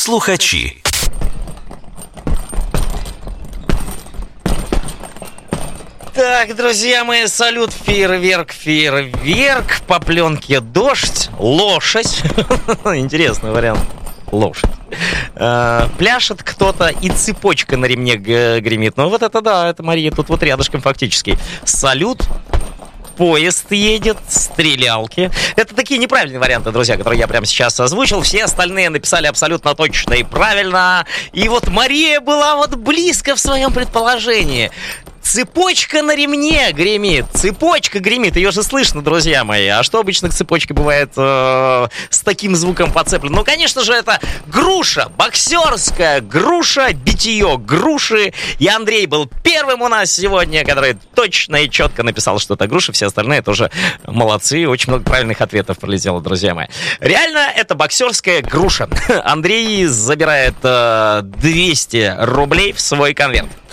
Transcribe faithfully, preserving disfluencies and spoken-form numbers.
Слухачи. Так, друзья мои, салют, фейерверк, фейерверк, по пленке дождь, лошадь, интересный вариант, лошадь, пляшет кто-то и цепочка на ремне гремит, ну вот это да, это Мария, тут вот рядышком фактически, салют. Поезд едет, стрелялки. Это такие неправильные варианты, друзья, которые я прямо сейчас озвучил. Все остальные написали абсолютно точно и правильно. И вот Мария была вот близко в своем предположении. Цепочка на ремне гремит. Цепочка гремит. Ее же слышно, друзья мои. А что обычно к цепочке бывает э, с таким звуком подцеплено? Ну, конечно же, это груша. Боксерская груша, битье груши. И Андрей был первым у нас сегодня, который точно и четко написал, что это груша. Все остальные тоже молодцы. Очень много правильных ответов пролетело, друзья мои. Реально, это боксерская груша. Андрей забирает э, двести рублей в свой конверт.